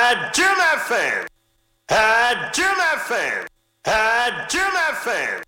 Jim FM. Jim FM. Jim FM.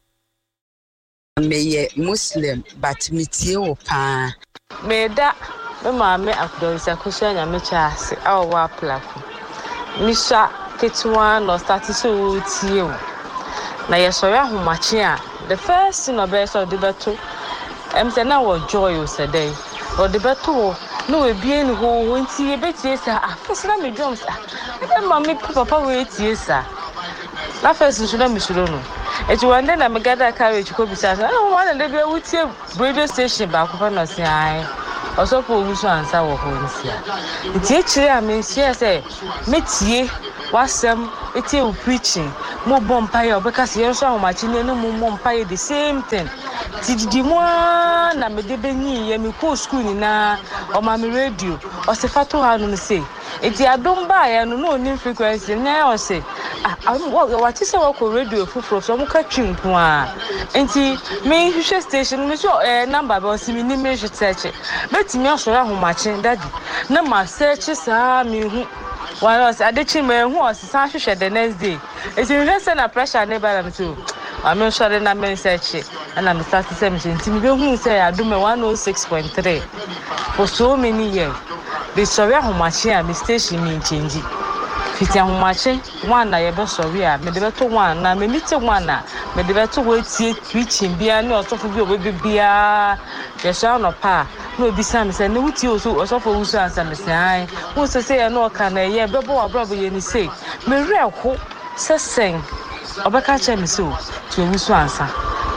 Me Muslim, but me tie pa. Me da me maame akudonsa kusha nya me chaase awa plako. Misha ketwa no start so tie o. Na yesori ahomache a the first thing obese o de beto. Say na wo joy o sedey. O de beto no we bien ho nti e betie sa afese na me drums e maame papa we tie sa. Na first nso na misuro no. It's one day I'm gather carriage ko bisa. I don't want to be with you radio station back for no say I. Also for we so answer wo ho nsia. Nti chire am nsia say metie wasem etie u preaching. Mo bompa ye obeka se yenso ahomachi ne no mo bompa ye the same thing. Tididi mo na me de benyi ye me ko school ni na o ma me radio. O se fato ha no say. Eti adom ba ye no no ni frequency na o say what is our radio for some catching point? Enti me hwehwe station me so number be o me ni me search. Bet me asoro ahomachi daddy. Na ma search sa me hu. Why was adechi me hu o sa hwehwe the next day. Enti me say na pressure na ba na me too. I'm not sure na me search and I'm start to say me enti me be hu say adom 106.3 for so many years. The sorry ahomachi a me station me change. Fiti ahomache one na ye be sorry a me de beto one na me meet one na me de beto we tie preaching bia na osofo bi obi bia ye sha no pa na obi sam say na wuti osofo wusu ansam say ai wo say ye no ka na ye bebo abrobo ye ni say me reko sesen obeka che me so to wusu ansa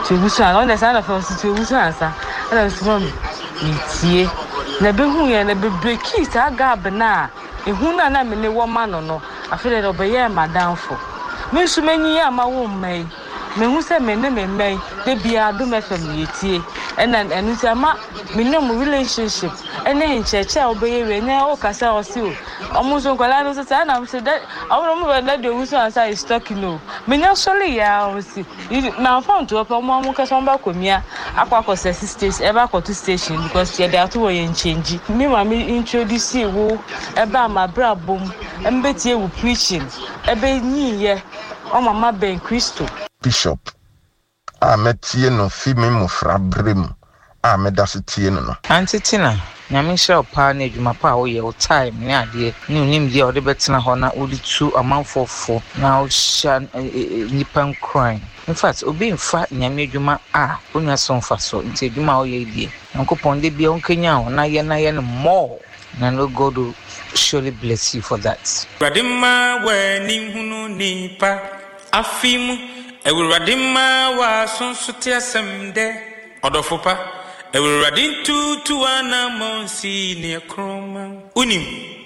on the side of us to wusu ansa and so me tie na be hu ye na be break sa gab na ehuna na me ne wo ma no afele do be ye madamfo me nso manyi ama wo mmai me hu se me ne me mmai de bia do me fam yetie enu ti ama me no relationship ene ncheche obeye we ne o kasa o si o omo so kwala no so na me se that omo mo na de wusu ansa is talking no me nya sole ya o si na phone to opa mo kasa mba komia akwa stage eba to station because ye dey to wo ye change me ma me introduce wo eba ma brabom embetie wo preaching ebe nyi ye o mama ben Christo Bishop metie no fi me mofra brem medase tie no antitina nyame hye opa na adwuma pa wo ye o time ne ade ne onim die o de betena ho na odi tu amanfofo na o sha nipan crime. In fact obi mfa nyame adwuma onwa so mfa so nti adwuma wo ye die nkopon de bia onkanya ho na ye no more na no God will surely bless you for that. Radima we ni hunu nipa afimu ewuradima wa sonsote asemde odofopa ewuradin tutu ana monsi ne kroma unim